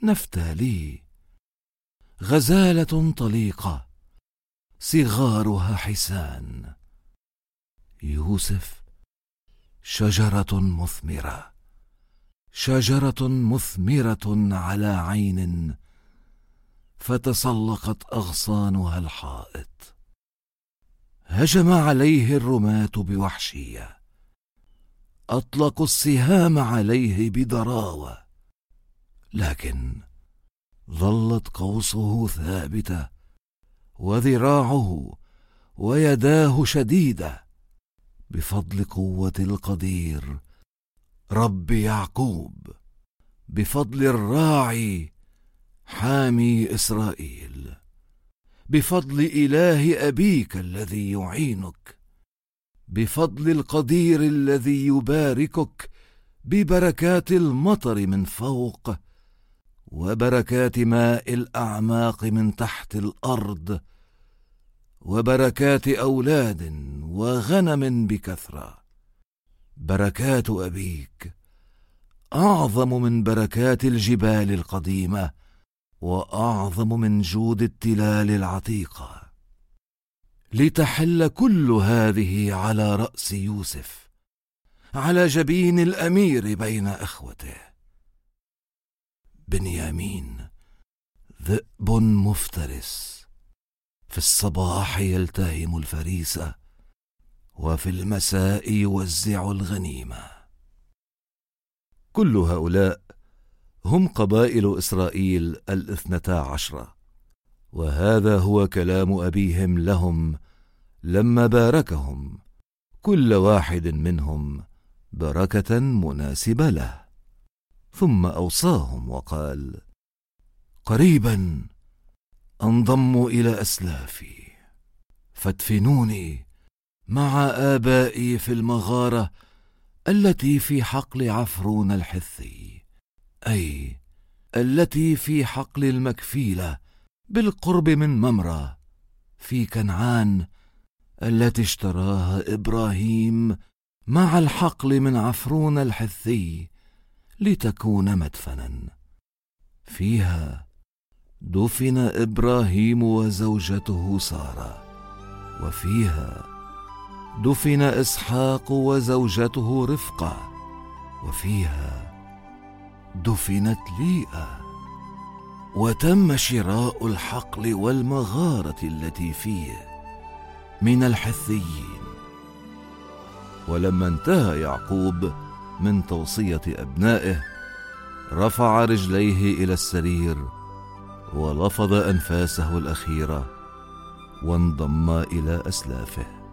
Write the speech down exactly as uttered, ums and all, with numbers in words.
نفتالي غزالة طليقة صغارها حسان. يوسف شجرة مثمرة، شجرة مثمرة على عين فتسلقت أغصانها الحائط. هجم عليه الرماة بوحشية، أطلقوا السهام عليه بضراوة، لكن ظلت قوسه ثابتة وذراعه ويداه شديدة بفضل قوة القدير رب يعقوب، بفضل الراعي حامي إسرائيل، بفضل إله أبيك الذي يعينك، بفضل القدير الذي يباركك ببركات المطر من فوق وبركات ماء الأعماق من تحت الأرض وبركات أولاد وغنم بكثرة. بركات أبيك أعظم من بركات الجبال القديمة وأعظم من جود التلال العتيقة. لتحل كل هذه على رأس يوسف، على جبين الأمير بين أخوته. بنيامين ذئب مفترس، في الصباح يلتهم الفريسة وفي المساء يوزع الغنيمة. كل هؤلاء هم قبائل إسرائيل الاثنتا عشرة، وهذا هو كلام أبيهم لهم لما باركهم كل واحد منهم بركة مناسبة له. ثم أوصاهم وقال: قريبا أنضم إلى أسلافي، فادفنوني مع آبائي في المغارة التي في حقل عفرون الحثي، أي التي في حقل المكفيلة بالقرب من ممرة في كنعان، التي اشتراها إبراهيم مع الحقل من عفرون الحثي لتكون مدفنا. فيها دفن إبراهيم وزوجته سارة، وفيها دفن إسحاق وزوجته رفقة، وفيها دفنت ليئة. وتم شراء الحقل والمغارة التي فيه من الحثيين. ولما انتهى يعقوب من توصية أبنائه، رفع رجليه إلى السرير ولفظ أنفاسه الأخيرة وانضم إلى أسلافه.